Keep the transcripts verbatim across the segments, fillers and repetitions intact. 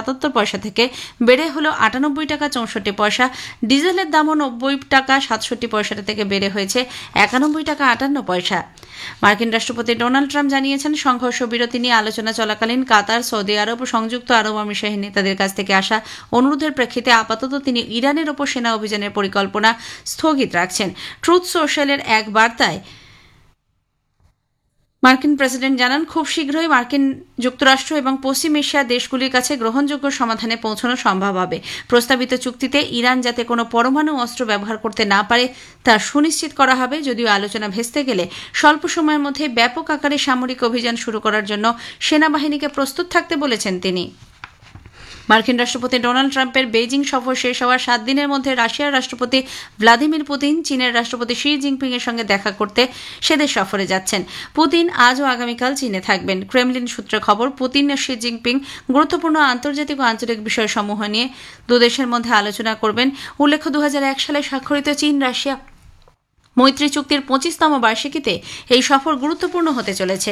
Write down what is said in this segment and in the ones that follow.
সাতাত্তর পয়সা থেকে বেড়ে হল আটানব্বই টাকা চৌষট্টি পয়সা। ডিজেলের দামও নব্বই টাকা সাতষট্টি পয়সা থেকে বেড়ে হয়েছে একানব্বই টাকা আটান্ন পয়সা। মার্কিন রাষ্ট্রপতি ডোনাল্ড ট্রাম্প জানিয়েছেন, সংঘর্ষ বিরতি নিয়ে আলোচনা চলাকালীন কাতার, সৌদি আরব ও সংযুক্ত আরব আমিরাতের নেতাদের কাছ থেকে আসা অনুরোধের প্রেক্ষিতে আপাতত তিনি ইরানের ওপর সেনা অভিযানের পরিকল্পনা স্থগিত রাখছেন। ট্রুথ সোশ্যালের এক বার্তায় মার্কিন প্রেসিডেন্ট জানান, খুব শীঘ্রই মার্কিন যুক্তরাষ্ট্র এবং পশ্চিম এশিয়ার দেশগুলির কাছে গ্রহণযোগ্য সমাধানে পৌঁছানো সম্ভব হবে। প্রস্তাবিত চুক্তিতে ইরান যাতে কোনো পরমাণু অস্ত্র ব্যবহার করতে না পারে তা সুনিশ্চিত করা হবে। যদিও আলোচনা ভেস্তে গেলে স্বল্প সময়ের মধ্যে ব্যাপক আকারে সামরিক অভিযান শুরু করার জন্য সেনাবাহিনীকে প্রস্তুত থাকতে বলেছেন তিনি। মার্কিন রাষ্ট্রপতি ডোনাল্ড ট্রাম্পের বেইজিং সফর শেষ হওয়ার সাত দিনের মধ্যে রাশিয়ার রাষ্ট্রপতি ভ্লাদিমির পুতিন চীনের রাষ্ট্রপতি শি জিনপিং এর সঙ্গে দেখা করতে সেদেশ সফরে যাচ্ছেন। পুতিন আজ ও আগামীকাল চীনে থাকবেন। ক্রেমলিন সূত্রে খবর, পুতিন ও শি জিনপিং গুরুত্বপূর্ণ আন্তর্জাতিক ও আঞ্চলিক বিষয়সমূহ নিয়ে দুদেশের মধ্যে আলোচনা করবেন। উল্লেখ্য, দু হাজার এক সালে স্বাক্ষরিত চীন রাশিয়া মৈত্রী চুক্তির পঁচিশতম বার্ষিকীতে এই সফর গুরুত্বপূর্ণ হতে চলেছে।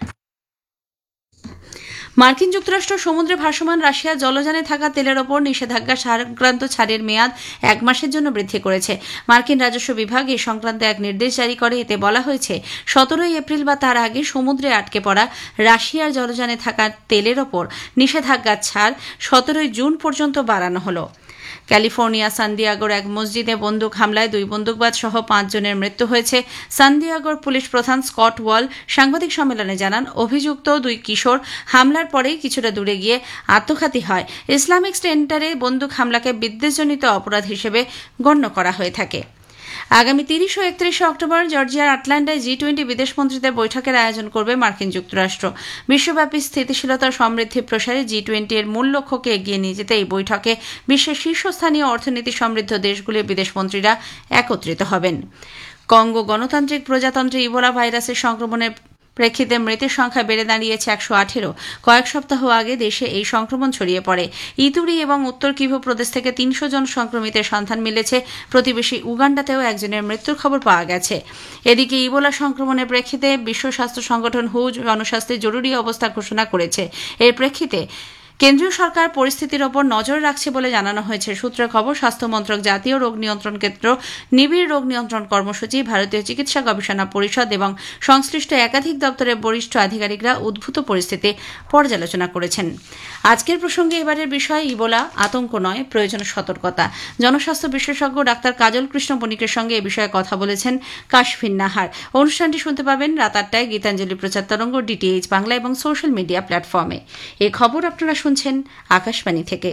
মার্কিন যুক্তরাষ্ট্র সমুদ্রে ভাসমান রাশিয়ার জলযানে থাকা তেলের ওপর নিষেধাজ্ঞা সংক্রান্ত ছাড়ের মেয়াদ এক মাসের জন্য বৃদ্ধি করেছে। মার্কিন রাজস্ব বিভাগ এ সংক্রান্ত এক নির্দেশ জারি করে। এতে বলা হয়েছে, সতেরোই এপ্রিল বা তার আগে সমুদ্রে আটকে পড়া রাশিয়ার জলযানে থাকা তেলের ওপর নিষেধাজ্ঞার ছাড় সতেরোই জুন পর্যন্ত বাড়ানো হলো। ক্যালিফোর্নিয়া সানদিয়াগোর এক মসজিদে বন্দুক হামলায় দুই বন্দুকবাজ সহ পাঁচ জনের মৃত্যু হয়েছে। সানদিয়াগোর পুলিশ প্রধান স্কট ওয়াল সাংবাদিক সম্মেলনে জানান, অভিযুক্ত দুই কিশোর হামলার পরেই কিছুটা দূরে গিয়ে আত্মঘাতী হয়। ইসলামিক সেন্টারে বন্দুক হামলাকে বিদ্বেষজনিত অপরাধ হিসেবে গণ্য করা হয়ে থাকে। আগামী তিরিশ ও একত্রিশে অক্টোবর জর্জিয়ার আটলান্টায় জি টোয়েন্টি বিদেশমন্ত্রীদের বৈঠকের আয়োজন করবে মার্কিন যুক্তরাষ্ট্র। বিশ্বব্যাপী স্থিতিশীলতা সমৃদ্ধি প্রসারে জি টোয়েন্টি এর মূল লক্ষ্যকে এগিয়ে নিয়ে যেতে এই বৈঠকে বিশ্বের শীর্ষস্থানীয় অর্থনীতি সমৃদ্ধ দেশগুলির বিদেশমন্ত্রীরা একত্রিত হবেন। কঙ্গো গণতান্ত্রিক প্রজাতন্ত্রে ইবোলা ভাইরাসের সংক্রমণের প্রেক্ষিতে মৃতের সংখ্যা বেড়ে দাঁড়িয়েছে একশো আঠেরো। কয়েক সপ্তাহ আগে দেশে এই সংক্রমণ ছড়িয়ে পড়ে। ইতুরি এবং উত্তর কিভু প্রদেশ থেকে তিনশো জন সংক্রমিতের সন্ধান মিলেছে। প্রতিবেশী উগান্ডাতেও একজনের মৃত্যুর খবর পাওয়া গেছে। এদিকে ইবোলা সংক্রমণের প্রেক্ষিতে বিশ্ব স্বাস্থ্য সংগঠন হু জনস্বাস্থ্যে জরুরি অবস্থা ঘোষণা করেছে। এর প্রেক্ষিতে কেন্দ্রীয় সরকার পরিস্থিতির ওপর নজর রাখছে বলে জানানো হয়েছে। সূত্রের খবর, স্বাস্থ্য মন্ত্রক, জাতীয় রোগ নিয়ন্ত্রণ কেন্দ্র, নিবিড় রোগ নিয়ন্ত্রণ কর্মসূচি, ভারতীয় চিকিৎসা গবেষণা পরিষদ এবং সংশ্লিষ্ট একাধিক দপ্তরের বরিষ্ঠ আধিকারিকরা উদ্ভূত পরিস্থিতি পর্যালোচনা করেছেন। আজকের প্রসঙ্গে এবারের বিষয় ইবোলা আতঙ্ক নয়, প্রয়োজন সতর্কতা। জনস্বাস্থ্য বিশেষজ্ঞ ডাক্তার কাজল কৃষ্ণ বণিকের সঙ্গে এ বিষয়ে কথা বলেছেন কাশফিন নাহার। অনুষ্ঠানটি শুনতে পাবেন রাত আটটায় গীতাঞ্জলি প্রচার তরঙ্গ, ডিটিএইচ বাংলা এবং সোশ্যাল মিডিয়া প্ল্যাটফর্মে। এই খবর আপনারা শুনছেন আকাশবাণী থেকে।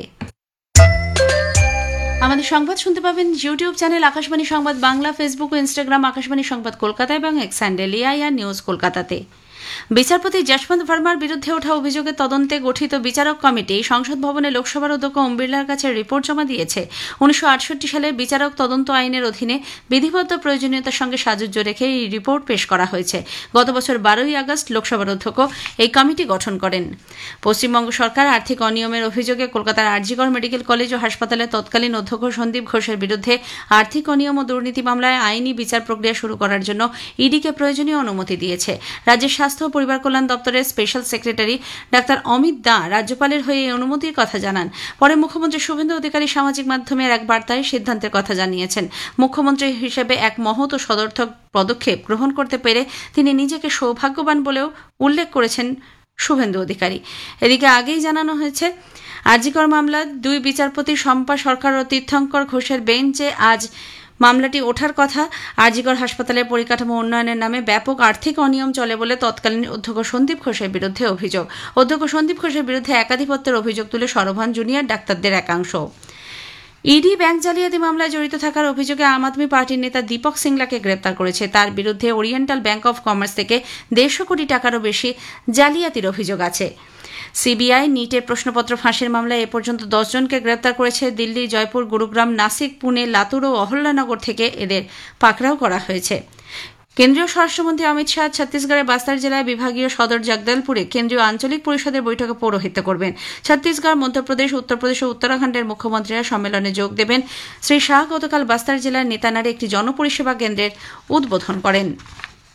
আমাদের সংবাদ শুনতে পাবেন ইউটিউব চ্যানেল আকাশবাণী সংবাদ বাংলা, ফেসবুক ও ইনস্টাগ্রাম আকাশবাণী সংবাদ কলকাতা এবং এক্স হ্যান্ডেল এআইআর নিউজ কলকাতাতে। বিচারপতি যশবন্ত ভার্মার বিরুদ্ধে ওঠা অভিযোগের তদন্তে গঠিত বিচারক কমিটি সংসদ ভবনে লোকসভার অধ্যক্ষ ওম বিড়লার কাছে রিপোর্ট জমা দিয়েছে। উনিশশো আটষট্টি সালের বিচারক তদন্ত আইনের অধীনে বিধিবদ্ধ প্রয়োজনীয়তার সঙ্গে সাজুজ্য রেখে এই রিপোর্ট পেশ করা হয়েছে। গত বছর বারোই আগস্ট লোকসভার অধ্যক্ষ এই কমিটি গঠন করেন। পশ্চিমবঙ্গ সরকার আর্থিক অনিয়মের অভিযোগে কলকাতার আরজিকর মেডিকেল কলেজ ও হাসপাতালের তৎকালীন অধ্যক্ষ সন্দীপ ঘোষের বিরুদ্ধে আর্থিক অনিয়ম ও দুর্নীতি মামলায় আইনি বিচার প্রক্রিয়া শুরু করার জন্য ইডিকে প্রয়োজনীয় অনুমতি দিয়েছে। রাজ্যের স্বাস্থ্য ও পরিবার কল্যাণ দপ্তরের স্পেশাল সেক্রেটারি ডাক্তার অমিত দা রাজ্যপালের হয়ে এই অনুমতির কথা জানান। পরে মুখ্যমন্ত্রী শুভেন্দু অধিকারী সামাজিক মাধ্যমের এক বার্তায় সিদ্ধান্তের কথা জানিয়েছেন। মুখ্যমন্ত্রী হিসেবে এক মহৎ ও সদর্থক পদক্ষেপ গ্রহণ করতে পেরে তিনি নিজেকে সৌভাগ্যবান বলেও উল্লেখ করেছেন শুভেন্দু অধিকারী। এদিকে আগেই জানানো হয়েছে, আরজিকর মামলার দুই বিচারপতি শম্পা সরকার ও তীর্থঙ্কর ঘোষের বেঞ্চে আজ মামলাটি ওঠার কথা। আরজিকর হাসপাতালের পরিকাঠামো উন্নয়নের নামে ব্যাপক আর্থিক অনিয়ম চলে বলে তৎকালীন অধ্যক্ষ সন্দীপ ঘোষের বিরুদ্ধে অভিযোগ। অধ্যক্ষ সন্দীপ ঘোষের বিরুদ্ধে একাধিপত্যের অভিযোগ তুলে সরব হন জুনিয়র ডাক্তারদের একাংশ। ইডি ব্যাংক জালিয়াতি মামলায় জড়িত থাকার অভিযোগে আম আদমি পার্টির নেতা দীপক সিংলাকে গ্রেপ্তার করেছে। তার বিরুদ্ধে ওরিয়েন্টাল ব্যাংক অব কমার্স থেকে দেড়শো কোটি টাকারও বেশি জালিয়াতির অভিযোগ আছে। সিবিআই নিটের প্রশ্নপত্র ফাঁসের মামলায় এ পর্যন্ত দশ জনকে গ্রেপ্তার করেছে। দিল্লি, জয়পুর, গুরুগ্রাম, নাসিক, পুনে, লাতুর ও অহল্যানগর থেকে এদের পাকড়াও করা হয়েছে। কেন্দ্রীয় স্বরাষ্ট্রমন্ত্রী অমিত শাহ ছত্তিশগড়ের বাস্তার জেলায় বিভাগীয় সদর জগদলপুরে কেন্দ্রীয় আঞ্চলিক পরিষদের বৈঠকে পৌরোহিত্য করবেন। ছত্তিশগড়, মধ্যপ্রদেশ, উত্তরপ্রদেশ ও উত্তরাখণ্ডের মুখ্যমন্ত্রীরা সম্মেলনে যোগ দেবেন। শ্রী শাহ গতকাল বাস্তার জেলার নেতানারে একটি জনপরিষেবা কেন্দ্রের উদ্বোধন করেন।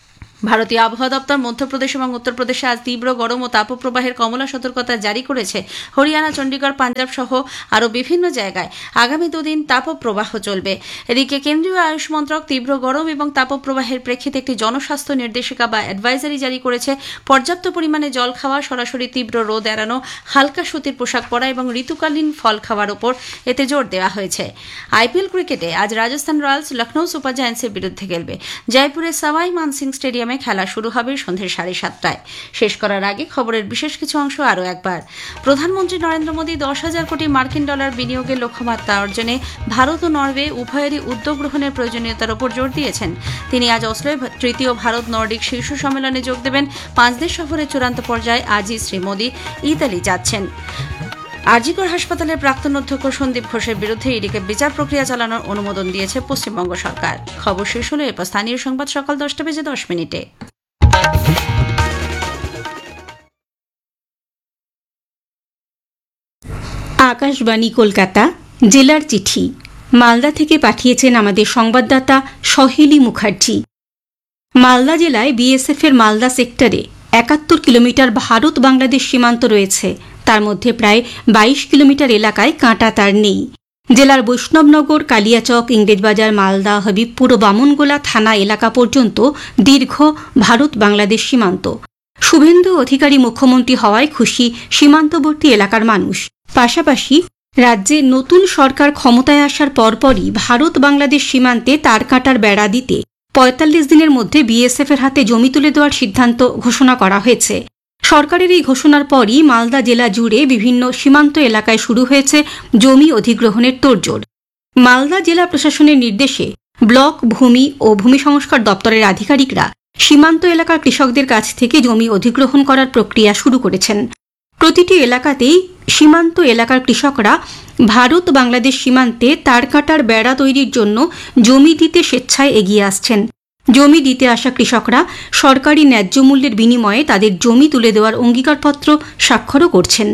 ভারতীয় আবহাওয়া দপ্তর মধ্যপ্রদেশ এবং উত্তরপ্রদেশে আজ তীব্র গরম ও তাপপ্রবাহের কমলা সতর্কতা জারি করেছে। হরিয়ানা, চণ্ডীগড়, পাঞ্জাব সহ আরও বিভিন্ন জায়গায় আগামী দুদিন তাপপ্রবাহ চলবে। এদিকে কেন্দ্রীয় আয়ুষ মন্ত্রক তীব্র গরম এবং তাপপ্রবাহের প্রেক্ষিতে একটি জনস্বাস্থ্য নির্দেশিকা বা অ্যাডভাইজারি জারি করেছে। পর্যাপ্ত পরিমাণে জল খাওয়া, সরাসরি তীব্র রোদ এড়ানো, হালকা সুতির পোশাক পরা এবং ঋতুকালীন ফল খাওয়ার উপর এতে জোর দেওয়া হয়েছে। আইপিএল ক্রিকেটে আজ রাজস্থান রয়্যালস লখনৌ সুপার জায়ান্টসের বিরুদ্ধে খেলবে। জয়পুরের সাওয়াই মানসিং স্টেডিয়ামে খেলা শুরু হবে সন্ধ্যে সাড়ে সাতটায়। শেষ করার আগে খবরের বিশেষ কিছু অংশ আরও একবার। প্রধানমন্ত্রী নরেন্দ্র মোদী দশ হাজার কোটি মার্কিন ডলার বিনিয়োগের লক্ষ্যমাত্রা অর্জনে ভারত ও নরওয়ে উভয়েরই উদ্যোগ গ্রহণের প্রয়োজনীয়তার উপর জোর দিয়েছেন। তিনি আজ অসলোয় তৃতীয় ভারত নর্ডিক শীর্ষ সম্মেলনে যোগ দেবেন। পাঁচ দেশ সফরের চূড়ান্ত পর্যায়ে আজই শ্রী মোদী ইতালি যাচ্ছেন। আরজিকর হাসপাতালের প্রাক্তন অধ্যক্ষ সন্দীপ ঘোষের বিরুদ্ধে ইডিকে বিচার প্রক্রিয়া চালানোর অনুমোদন দিয়েছে পশ্চিমবঙ্গ সরকার। খবর শেষ হলো। এরপর স্থানীয় সংবাদ সকাল দশটা বেজে দশ মিনিটে। আকাশবাণী কলকাতা, জেলার চিঠি মালদা থেকে পাঠিয়েছেন আমাদের সংবাদদাতা সহেলি মুখার্জি। মালদা জেলায় বিএসএফ এর মালদা সেক্টরে একাত্তর কিলোমিটার ভারত বাংলাদেশ সীমান্ত রয়েছে। তার মধ্যে প্রায় বাইশ কিলোমিটার এলাকায় কাঁটা তার নেই। জেলার বৈষ্ণবনগর, কালিয়াচক, ইংরেজবাজার, মালদা, হবিবপুর ও বামনগোলা থানা এলাকা পর্যন্ত দীর্ঘ ভারত বাংলাদেশ সীমান্ত। শুভেন্দু অধিকারী মুখ্যমন্ত্রী হওয়ায় খুশি সীমান্তবর্তী এলাকার মানুষ। পাশাপাশি রাজ্যে নতুন সরকার ক্ষমতায় আসার পরপরই ভারত বাংলাদেশ সীমান্তে তার কাঁটার বেড়া দিতে পঁয়তাল্লিশ দিনের মধ্যে বিএসএফ এর হাতে জমি তুলে দেওয়ার সিদ্ধান্ত ঘোষণা করা হয়েছে। সরকারের এই ঘোষণার পরই মালদা জেলা জুড়ে বিভিন্ন সীমান্ত এলাকায় শুরু হয়েছে জমি অধিগ্রহণের তোড়জোড়। মালদা জেলা প্রশাসনের নির্দেশে ব্লক ভূমি ও ভূমি সংস্কার দপ্তরের আধিকারিকরা সীমান্ত এলাকার কৃষকদের কাছ থেকে জমি অধিগ্রহণ করার প্রক্রিয়া শুরু করেছেন। প্রতিটি এলাকাতেই সীমান্ত এলাকার কৃষকরা ভারত বাংলাদেশ সীমান্তে তার কাঁটার বেড়া তৈরির জন্য জমি দিতে স্বেচ্ছায় এগিয়ে আসছেন। জমি দিতে আসা কৃষকরা সরকারি ন্যায্য মূল্যের বিনিময়ে তাদের জমি তুলে দেওয়ার অঙ্গীকারপত্র স্বাক্ষরও করছেন।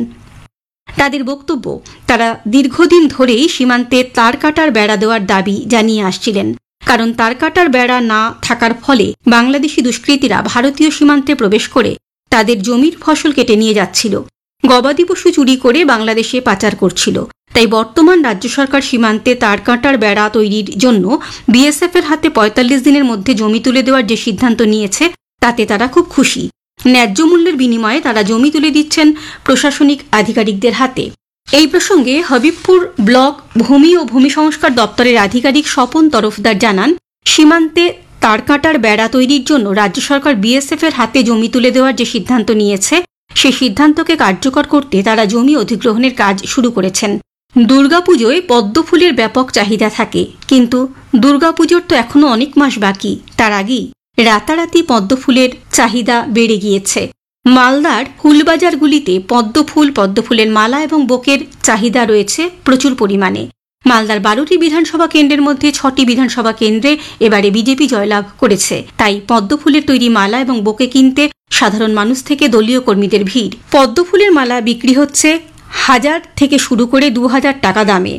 তাদের বক্তব্য, তারা দীর্ঘদিন ধরেই সীমান্তে তার কাঁটার বেড়া দেওয়ার দাবি জানিয়ে আসছিলেন। কারণ তার কাঁটার বেড়া না থাকার ফলে বাংলাদেশি দুষ্কৃতীরা ভারতীয় সীমান্তে প্রবেশ করে তাদের জমির ফসল কেটে নিয়ে যাচ্ছিল, গবাদি পশু চুরি করে বাংলাদেশে পাচার করছিল। তাই বর্তমান রাজ্য সরকার সীমান্তে তার কাঁটার বেড়া তৈরির জন্য বিএসএফ এর হাতে পঁয়তাল্লিশ দিনের মধ্যে জমি তুলে দেওয়ার যে সিদ্ধান্ত নিয়েছে তাতে তারা খুব খুশি। ন্যায্য মূল্যের বিনিময়ে তারা জমি তুলে দিচ্ছেন প্রশাসনিক আধিকারিকদের হাতে। এই প্রসঙ্গে হবিবপুর ব্লক ভূমি ও ভূমি সংস্কার দপ্তরের আধিকারিক স্বপন তরফদার জানান, সীমান্তে তার কাঁটার বেড়া তৈরির জন্য রাজ্য সরকার বিএসএফ এর হাতে জমি তুলে দেওয়ার যে সিদ্ধান্ত নিয়েছে সেই সিদ্ধান্তকে কার্যকর করতে তারা জমি অধিগ্রহণের কাজ শুরু করেছেন। দুর্গাপুজোয় পদ্মফুলের ব্যাপক চাহিদা থাকে, কিন্তু দুর্গাপুজোর তো এখনো অনেক মাস বাকি। তার আগেই রাতারাতি পদ্মফুলের চাহিদা বেড়ে গিয়েছে। মালদার ফুলবাজারগুলিতে পদ্মফুল, পদ্মফুলের মালা এবং বোকের চাহিদা রয়েছে প্রচুর পরিমাণে। মালদার বারোটি বিধানসভা কেন্দ্রের মধ্যে ছটি বিধানসভা কেন্দ্রে এবারে বিজেপি জয়লাভ করেছে। তাই পদ্মফুলের তৈরি মালা এবং বোকে কিনতে সাধারণ মানুষ থেকে দলীয় কর্মীদের ভিড়। পদ্মফুলের মালা বিক্রি হচ্ছে হাজার থেকে শুরু করে দু হাজার টাকা দামে।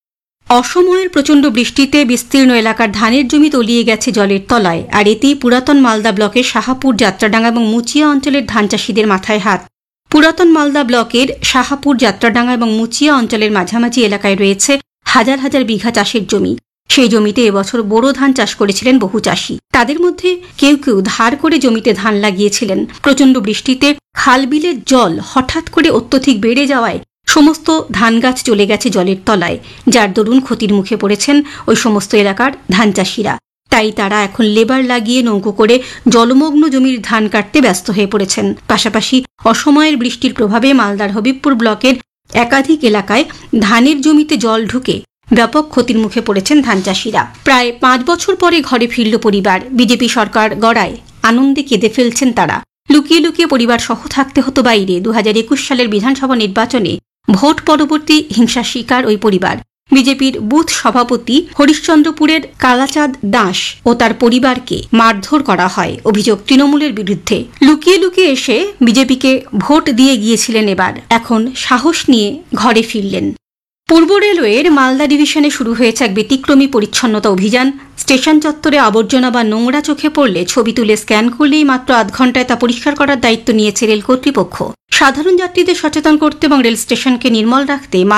অসময়ের প্রচণ্ড বৃষ্টিতে বিস্তীর্ণ এলাকার ধানের জমি তলিয়ে গেছে জলের তলায়। আর এতেই পুরাতন মালদা ব্লকের শাহাপুর, যাত্রাডাঙ্গা এবং মুচিয়া অঞ্চলের ধান চাষিদের মাথায় হাত। পুরাতন মালদা ব্লকের শাহাপুর, যাত্রাডাঙ্গা এবং মুচিয়া অঞ্চলের মাঝামাঝি এলাকায় রয়েছে হাজার হাজার বিঘা চাষের জমি। সেই জমিতে এবছর বোরো ধান চাষ করেছিলেন বহু চাষি। তাদের মধ্যে কেউ কেউ ধার করে জমিতে ধান লাগিয়েছিলেন। প্রচণ্ড বৃষ্টিতে খাল বিলের জল হঠাৎ করে অত্যধিক বেড়ে যাওয়ায় সমস্ত ধান গাছ চলে গেছে জলের তলায়, যার দরুন ক্ষতির মুখে পড়েছেন ওই সমস্ত এলাকার ধান চাষিরা। তাই তারা এখন লেবার লাগিয়ে নৌকো করে জলমগ্ন জমির ধান কাটতে ব্যস্ত হয়ে পড়েছেন। পাশাপাশি অসময়ের বৃষ্টির প্রভাবে মালদার হবিবপুর ব্লকের একাধিক এলাকায় ধানের জমিতে জল ঢুকে ব্যাপক ক্ষতির মুখে পড়েছেন ধান চাষিরা। প্রায় পাঁচ বছর পরে ঘরে ফিরল পরিবার। বিজেপি সরকার গড়ায় আনন্দে কেঁদে ফেলছেন তারা। লুকিয়ে লুকিয়ে পরিবার সহ থাকতে হতো বাইরে। দু হাজার একুশ সালের বিধানসভা নির্বাচনে ভোট পরবর্তী হিংসার শিকার ওই পরিবার। বিজেপির বুথ সভাপতি হরিশ্চন্দ্রপুরের কালাচাঁদ দাস ও তার পরিবারকে মারধর করা হয়, অভিযোগ তৃণমূলের বিরুদ্ধে। লুকিয়ে লুকিয়ে এসে বিজেপিকে ভোট দিয়ে গিয়েছিলেন, এবার এখন সাহস নিয়ে ঘরে ফিরলেন। পূর্ব রেলওয়ের মালদা ডিভিশনে শুরু হয়েছে এক ব্যতিক্রমী পরিচ্ছন্নতা অভিযান। স্টেশন চত্বরে আবর্জনা বা নোংরা চোখে পড়লে ছবি তুলে স্ক্যান করলেই মাত্র আধ ঘন্টায় তা পরিষ্কার করার দায়িত্ব নিয়েছে রেল কর্তৃপক্ষ। সাধারণ যাত্রীদের সচেতন করতে এবং রেল স্টেশনকে নির্মল রাখতে